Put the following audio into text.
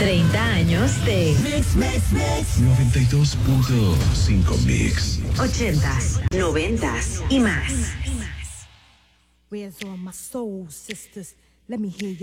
30 años de Mix. 92.5 Mix. 80s, 90s y más. Where's all my soul sisters? Let me hear you.